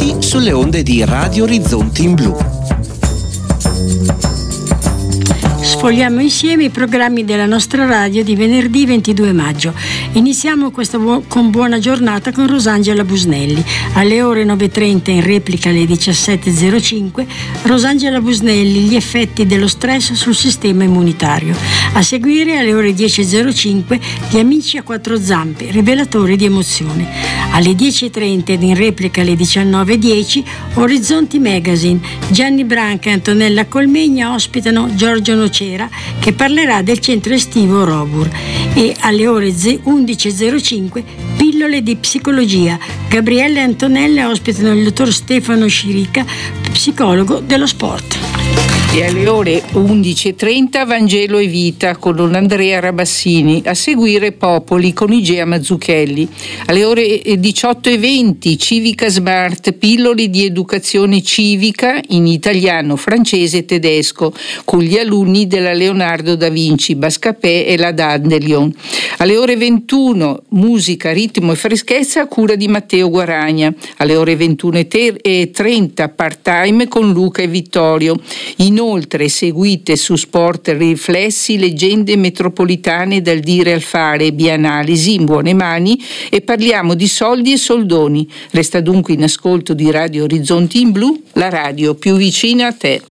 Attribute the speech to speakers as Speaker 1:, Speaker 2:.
Speaker 1: Benvenuti sulle onde di Radio Orizzonti in Blu.
Speaker 2: Sfogliamo insieme i programmi della nostra radio di venerdì 22 maggio. Iniziamo questa con Buona giornata con Rosangela Busnelli. Alle ore 9.30, in replica alle 17.05, Rosangela Busnelli, gli effetti dello stress sul sistema immunitario. A seguire, alle ore 10.05, Gli amici a quattro zampe, rivelatori di emozioni. Alle 10.30 ed in replica alle 19.10, Orizzonti Magazine. Gianni Branca e Antonella Colmegna ospitano Giorgio Nocera, che parlerà del centro estivo Robur. E alle ore 11.05, Pillole di psicologia. Gabriella e Antonella ospitano il dottor Stefano Scirica, psicologo dello sport.
Speaker 3: E alle ore 11.30 Vangelo e Vita con Andrea Rabassini, a seguire Popoli con Igea Mazzucchelli. Alle ore 18.20 Civica Smart, pillole di educazione civica in italiano, francese e tedesco con gli alunni della Leonardo da Vinci, Bascapè e la Dandelion. Alle ore 21 musica, ritmo e freschezza a cura di Matteo Guaragna. Alle ore 21.30 part-time con Luca e Vittorio. Inoltre seguite su Sport Riflessi leggende metropolitane dal dire al fare, Bianalisi in buone mani, e parliamo di soldi e soldoni. Resta dunque in ascolto di Radio Orizzonti in Blu, la radio più vicina a te.